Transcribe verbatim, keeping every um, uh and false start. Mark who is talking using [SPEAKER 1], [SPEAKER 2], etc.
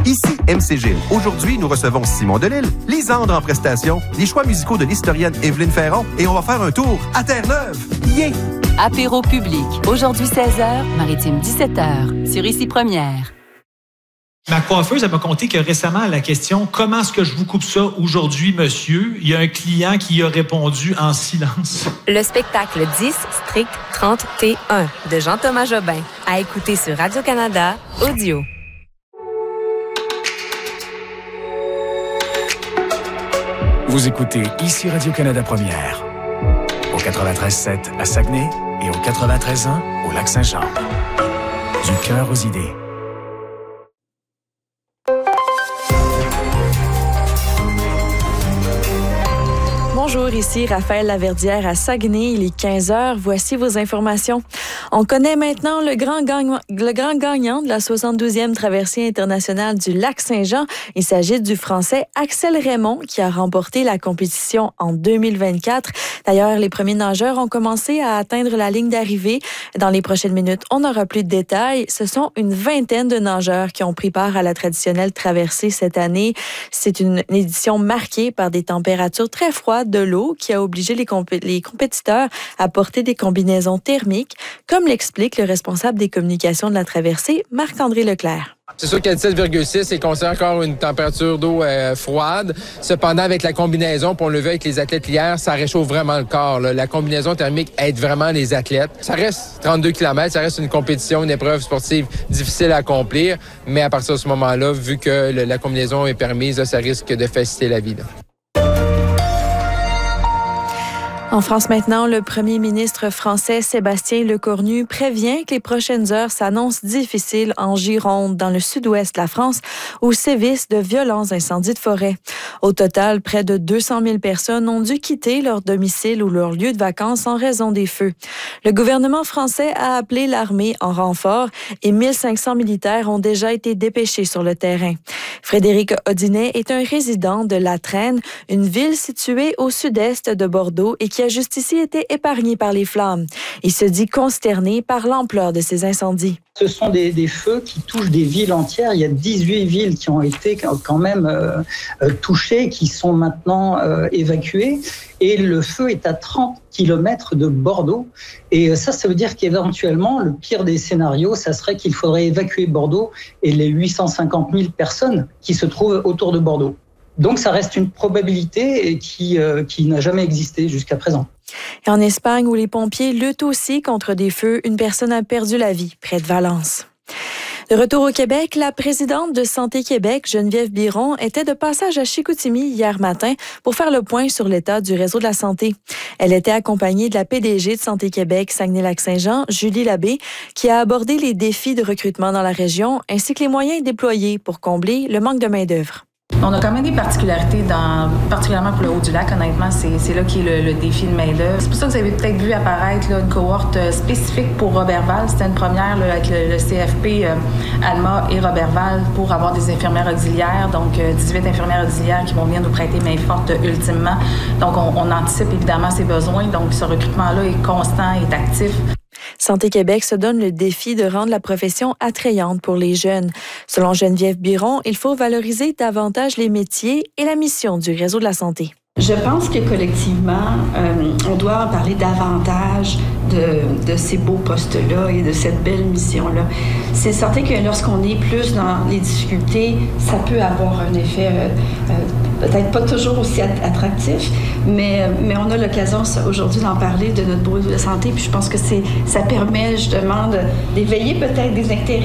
[SPEAKER 1] Ici M C Gilles. Aujourd'hui, nous recevons Simon Delille, Lisandre en prestation, les choix musicaux de l'historienne Évelyne Ferron et on va faire un tour à Terre-Neuve. Yeah!
[SPEAKER 2] Apéro public. Aujourd'hui seize heures, Maritime dix-sept heures. Sur Ici Première.
[SPEAKER 3] Ma coiffeuse, elle m'a conté que récemment, à la question « Comment est-ce que je vous coupe ça aujourd'hui, monsieur? » il y a un client qui a répondu en silence.
[SPEAKER 4] Le spectacle dix, strict trente T un de Jean-Thomas Jobin. À écouter sur Radio-Canada, audio.
[SPEAKER 5] Vous écoutez Ici Radio-Canada Première. Au quatre-vingt-treize sept à Saguenay et au quatre-vingt-treize un au Lac-Saint-Jean. Du cœur aux idées.
[SPEAKER 6] Bonjour, ici Raphaël Laverdière à Saguenay. Il est quinze heures. Voici vos informations. On connaît maintenant le grand, gagnant, le grand gagnant de la soixante-douzième traversée internationale du Lac-Saint-Jean. Il s'agit du Français Axel Raymond qui a remporté la compétition en deux mille vingt-quatre. D'ailleurs, les premiers nageurs ont commencé à atteindre la ligne d'arrivée. Dans les prochaines minutes, on n'aura plus de détails. Ce sont une vingtaine de nageurs qui ont pris part à la traditionnelle traversée cette année. C'est une édition marquée par des températures très froides de l'eau qui a obligé les, compé- les compétiteurs à porter des combinaisons thermiques, comme l'explique le responsable des communications de la traversée, Marc-André Leclerc.
[SPEAKER 7] C'est sûr qu'à dix-sept virgule six, c'est considéré encore une température d'eau euh, froide. Cependant, avec la combinaison, puis on le vu avec les athlètes hier, ça réchauffe vraiment le corps. Là. La combinaison thermique aide vraiment les athlètes. Ça reste trente-deux kilomètres, ça reste une compétition, une épreuve sportive difficile à accomplir, mais à partir de ce moment-là, vu que le, la combinaison est permise, là, ça risque de faciliter la vie. Là.
[SPEAKER 6] En France maintenant, le premier ministre français Sébastien Lecornu prévient que les prochaines heures s'annoncent difficiles en Gironde, dans le sud-ouest de la France, où sévissent de violents incendies de forêt. Au total, près de deux cent mille personnes ont dû quitter leur domicile ou leur lieu de vacances en raison des feux. Le gouvernement français a appelé l'armée en renfort et mille cinq cents militaires ont déjà été dépêchés sur le terrain. Frédéric Audinet est un résident de La Traîne, une ville située au sud-est de Bordeaux et qui a juste ici été épargné par les flammes. Il se dit consterné par l'ampleur de ces incendies.
[SPEAKER 8] Ce sont des, des feux qui touchent des villes entières. Il y a dix-huit villes qui ont été quand même euh, touchées, qui sont maintenant euh, évacuées. Et le feu est à trente kilomètres de Bordeaux. Et ça, ça veut dire qu'éventuellement, le pire des scénarios, ça serait qu'il faudrait évacuer Bordeaux et les huit cent cinquante mille personnes qui se trouvent autour de Bordeaux. Donc, ça reste une probabilité qui, euh, qui n'a jamais existé jusqu'à présent.
[SPEAKER 6] Et en Espagne, où les pompiers luttent aussi contre des feux, une personne a perdu la vie près de Valence. De retour au Québec, la présidente de Santé Québec, Geneviève Biron, était de passage à Chicoutimi hier matin pour faire le point sur l'état du réseau de la santé. Elle était accompagnée de la P D G de Santé Québec Saguenay-Lac-Saint-Jean, Julie Labbé, qui a abordé les défis de recrutement dans la région ainsi que les moyens déployés pour combler le manque de main-d'œuvre.
[SPEAKER 9] On a quand même des particularités, dans, particulièrement pour le Haut-du-Lac, honnêtement, c'est, c'est là qui est le, le défi de main-d'œuvre. C'est pour ça que vous avez peut-être vu apparaître là, une cohorte spécifique pour Roberval. C'était une première là, avec le, le C F P, euh, Alma et Roberval pour avoir des infirmières auxiliaires, donc euh, dix-huit infirmières auxiliaires qui vont venir nous prêter main forte euh, ultimement. Donc, on, on anticipe évidemment ces besoins, donc ce recrutement-là est constant, est actif.
[SPEAKER 6] Santé Québec se donne le défi de rendre la profession attrayante pour les jeunes. Selon Geneviève Biron, il faut valoriser davantage les métiers et la mission du réseau de la santé.
[SPEAKER 10] Je pense que collectivement, euh, on doit en parler davantage de, de ces beaux postes-là et de cette belle mission-là. C'est certain que lorsqu'on est plus dans les difficultés, ça peut avoir un effet euh, euh, peut-être pas toujours aussi attractif, mais, mais on a l'occasion aujourd'hui d'en parler de notre beau de santé, puis je pense que c'est, ça permet justement de, d'éveiller peut-être des intérêts